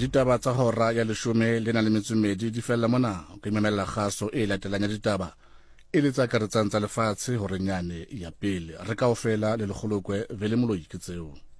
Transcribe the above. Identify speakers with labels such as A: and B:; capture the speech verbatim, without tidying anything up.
A: ditaba tsa hora ya leshome le na le metsumedi di fella mona o imemela kgaso e latelang ya ditaba e le tsa karetsang tsa lefatshe hore nyane ya pele re kaofela le lekgolokwe vele moloi ke tseo.